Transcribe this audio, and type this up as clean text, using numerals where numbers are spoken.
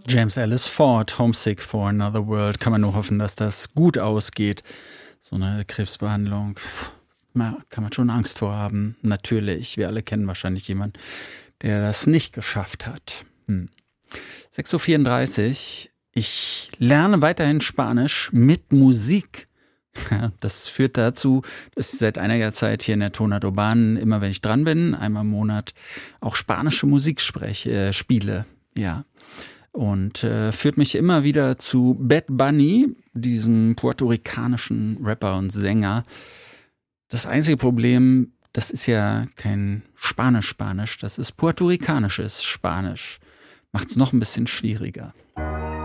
James Ellis Ford, Homesick for Another World. Kann man nur hoffen, dass das gut ausgeht. So eine Krebsbehandlung, na, kann man schon Angst vor haben. Natürlich, wir alle kennen wahrscheinlich jemanden, der das nicht geschafft hat. 6:34 Uhr. Ich lerne weiterhin Spanisch mit Musik. Das führt dazu, dass ich seit einiger Zeit hier in der Tonart Urban, immer wenn ich dran bin, einmal im Monat auch spanische Musik spiele. Ja. Und führt mich immer wieder zu Bad Bunny, diesem puerto-ricanischen Rapper und Sänger. Das einzige Problem, das ist ja kein Spanisch, das ist puerto-ricanisches Spanisch. Macht's noch ein bisschen schwieriger.